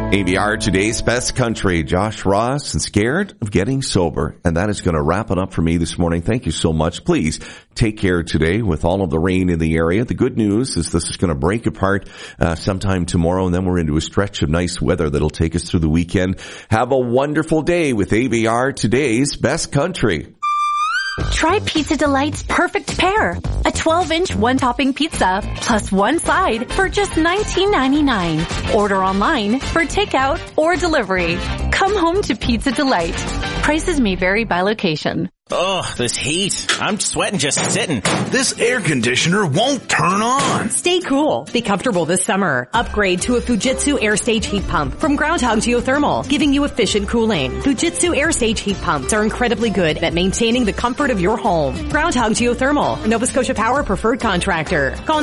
AVR, today's best country. Josh Ross and Scared of Getting Sober. And that is going to wrap it up for me this morning. Thank you so much. Please take care today with all of the rain in the area. The good news is this is going to break apart sometime tomorrow, and then we're into a stretch of nice weather that'll take us through the weekend. Have a wonderful day with AVR, today's best country. Try Pizza Delight's perfect pair. A 12-inch one-topping pizza plus one side for just $19.99. Order online for takeout or delivery. Come home to Pizza Delight. Prices may vary by location. Oh, this heat. I'm sweating just sitting. This air conditioner won't turn on. Stay cool. Be comfortable this summer. Upgrade to a Fujitsu Air Stage heat pump from Groundhog Geothermal, giving you efficient cooling. Fujitsu Air Stage heat pumps are incredibly good at maintaining the comfort of your home. Groundhog Geothermal, Nova Scotia Power preferred contractor. Call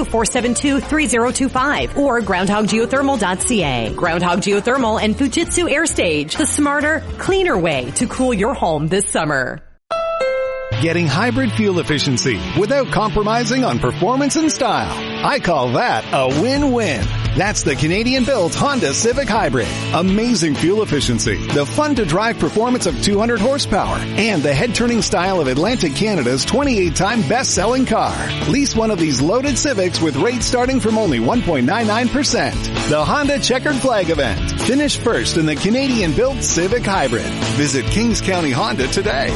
902-472-3025 or groundhoggeothermal.ca. Groundhog Geothermal and Fujitsu Air Stage, the smarter, cleaner way to cool your home this summer. Getting hybrid fuel efficiency without compromising on performance and style. I call that a win-win. That's the Canadian-built Honda Civic Hybrid. Amazing fuel efficiency, the fun-to-drive performance of 200 horsepower, and the head-turning style of Atlantic Canada's 28-time best-selling car. Lease one of these loaded Civics with rates starting from only 1.99%. The Honda Checkered Flag event. Finish first in the Canadian-built Civic Hybrid. Visit Kings County Honda today.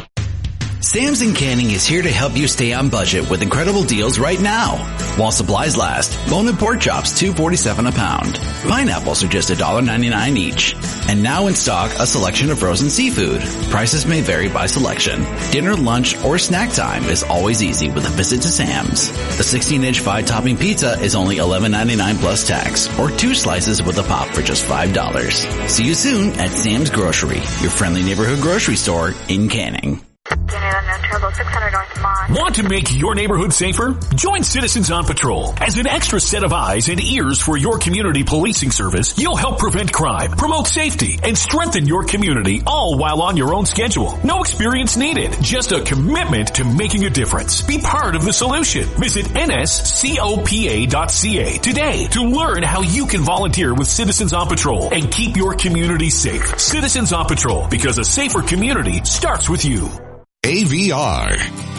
Sam's in Canning is here to help you stay on budget with incredible deals right now. While supplies last, bone and pork chops $2.47 a pound. Pineapples are just $1.99 each. And now in stock, a selection of frozen seafood. Prices may vary by selection. Dinner, lunch, or snack time is always easy with a visit to Sam's. The 16-inch 5-topping pizza is only $11.99 plus tax, or 2 slices with a pop for just $5. See you soon at Sam's Grocery, your friendly neighborhood grocery store in Canning. Want to make your neighborhood safer? Join Citizens on Patrol. As an extra set of eyes and ears for your community policing service, you'll help prevent crime, promote safety, and strengthen your community, all while on your own schedule. No experience needed, just a commitment to making a difference. Be part of the solution. Visit nscopa.ca today to learn how you can volunteer with Citizens on Patrol and keep your community safe. Citizens on Patrol, because a safer community starts with you. AVR.